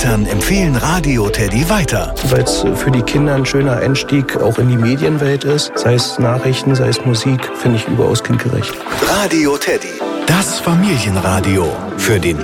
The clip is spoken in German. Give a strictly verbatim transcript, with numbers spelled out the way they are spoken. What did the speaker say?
Eltern empfehlen Radio Teddy weiter. Weil es für die Kinder ein schöner Einstieg auch in die Medienwelt ist. Sei es Nachrichten, sei es Musik, finde ich überaus kindgerecht. Radio Teddy, das Familienradio für den